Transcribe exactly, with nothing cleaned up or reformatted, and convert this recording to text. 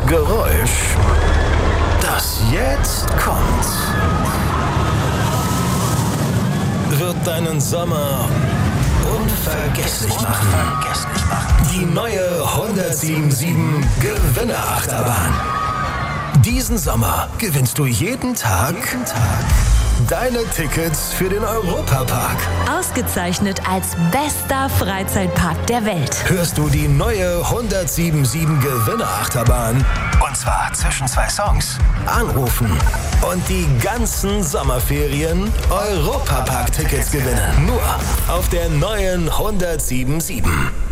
Geräusch, das jetzt kommt, wird deinen Sommer unvergesslich machen. Die neue hundertsieben Gewinner-Achterbahn. Diesen Sommer gewinnst du jeden Tag, jeden Tag deine Tickets für den Europapark. Ausgezeichnet als bester Freizeitpark der Welt. Hörst du die neue hundertsiebenundsiebzig Gewinner-Achterbahn? Und zwar zwischen zwei Songs. Anrufen und die ganzen Sommerferien Europapark-Tickets gewinnen. Nur auf der neuen hundertsiebenundsiebzig.